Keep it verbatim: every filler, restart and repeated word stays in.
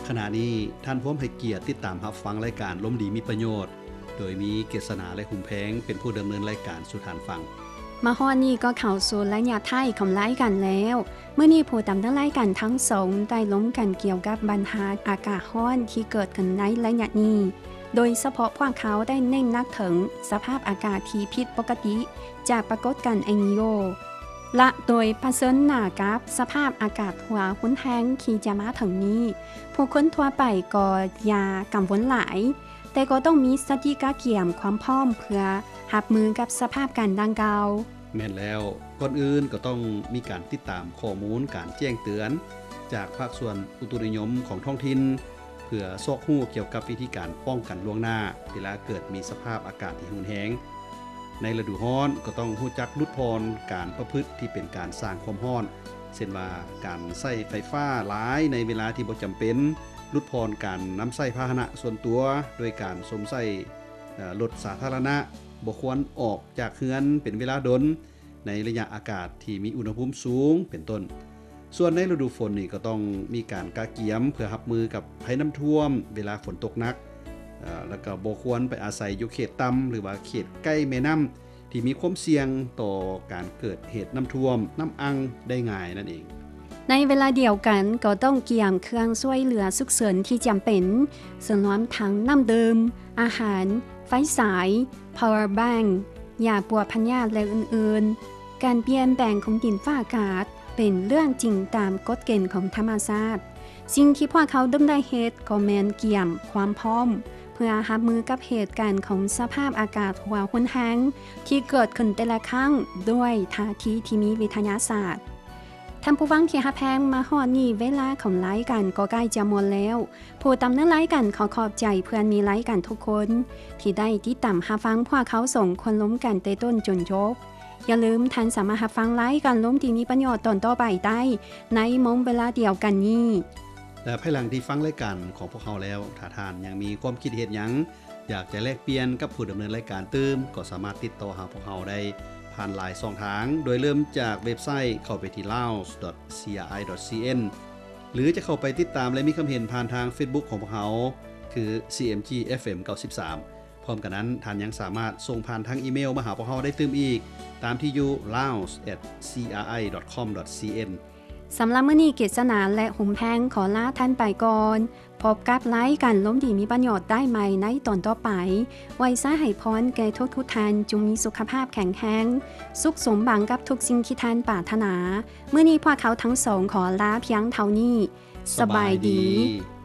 ขณะนี้ท่านพร้อมให้เกียรติติดตามรับฟังรายการล้มดีมีประโยชน์โดยมีเกษณาและหุมแพงเป็นผู้ดำเนินรายการสู่ทานฟังมาฮอดนี้ก็เข้าสู่ระยะท้ายของรายการแล้วเมื่อนี้ผู้ดำเนินรายการทั้งสองได้ล้มกันเกี่ยวกับปัญหาอากาศร้อนที่เกิดขึ้นในระยะนี้โดยเฉพาะพวกเขาได้เน้นนักถึงสภาพอากาศที่ผิดปกติจากปรากฏการณ์เอลนีโญและโดยเผชิญหน้ากับสภาพอากาศหัวรุนแรงที่จะมาถึงนี้ผู้คนทั่วไปก็อย่ากังวลหลายแต่ก็ต้องมีสติกะเกี่ยมความพร้อมเพื่อรับมือกับสภาพการดังกล่าวแม่นแล้วก่อนอื่นก็ต้องมีการติดตามข้อมูลการแจ้งเตือนจากภาคส่วนอุตุนิยมของท้องถิ่นเพื่อซอกฮู้เกี่ยวกับวิธีการป้องกันล่วงหน้าเวลาเกิดมีสภาพอากาศที่รุนแรงในฤดูร้อนก็ต้องรู้จักลดพรการประพฤติที่เป็นการสร้างความร้อนเช่นว่าการใช้ไฟฟ้าหลายในเวลาที่บ่จำเป็นลดพรการนำใช้พาหนะส่วนตัวโดยการสมใช้รถสาธารณะบ่ควรออกจากเรือนเป็นเวลาดนในระยะอากาศที่มีอุณหภูมิสูงเป็นต้นส่วนในฤดูฝนนี่ก็ต้องมีการกะเกียมเพื่อรับมือกับภัยน้ำท่วมเวลาฝนตกหนักแล้วก็บ่ควรไปอาศัยอยู่เขตต่ำหรือว่าเขตใกล้แม่น้ำที่มีความเสี่ยงต่อการเกิดเหตุน้ำท่วมน้ำอังได้ง่ายนั่นเองในเวลาเดียวกันก็ต้องเกี่ยมเครื่องช่วยเหลือฉุกเฉินที่จำเป็นส่วนรวมทั้งน้ำดื่มอาหารไฟสาย power bank ยาปวดพยาธิและอื่นๆการเปลี่ยนแปลงของดินฟ้าอากาศเป็นเรื่องจริงตามกฎเกณฑ์ของธรรมชาติสิ่งที่พวกเขาดำได้เฮ็ดก็แม่นเกี่ยมความพร้อมเพื่อรับมือกับเหตุการณ์ของสภาพอากาศหัวรุนแรงที่เกิดขึ้นแต่ละครั้งด้วยท่าทีที่มีวิทยาศาสตร์ท่านผู้ฟังที่ฮักแพงมาฮอดนี้เวลาของรายการก็ใกล้จะหมดแล้วผู้ดำเนินรายการขอขอบใจเพื่อนมีรายการทุกคนที่ได้ติดตามรับฟังพวกเขาส่งคนล้มกันแต่ต้นจนจบอย่าลืมท่านสามารถรับฟังรายการล้มที่มีประโยชน์ตอนต่อไปได้ในโมงเวลาเดียวกันนี้และภายหลังที่ฟังรายการของพวกเขาแล้วถ้าท่านยังมีความคิดเห็นหยังอยากจะแลกเปลี่ยนกับผู้ดำเนินรายการตื่มก็สามารถติดต่อหาพวกเขาได้ผ่านหลายช่องทางโดยเริ่มจากเว็บไซต์เข้าไปที่ ลาวส์ ดอท ซี อาร์ ไอ ดอท ซี เอ็น หรือจะเข้าไปติดตามและมีความเห็นผ่านทาง Facebook ของพวกเขาคือ ซี เอ็ม จี เอฟ เอ็ม เก้าสิบสาม พร้อมกันนั้นท่านยังสามารถส่งผ่านทางอีเมลมาหาพวกเขาได้ตื่มอีกตามที่อยู่ ลาว แอท ซี อาร์ ไอ ดอท คอม ดอท ซี เอ็นสำหรับมื้อนี้เกษณาและหุมแพงขอลาท่านไปก่อนพบกับรายการล้มดีมีประโยชน์ได้ใหม่ในตอนต่อไปไว้ซะให้พรแก่ทุกทุกท่านจงมีสุขภาพแข็งแรงสุขสมบังกับทุกสิ่งที่ท่านปรารถนามื้อนี้พวกเขาทั้งสองขอลาเพียงเท่านี้สบายดี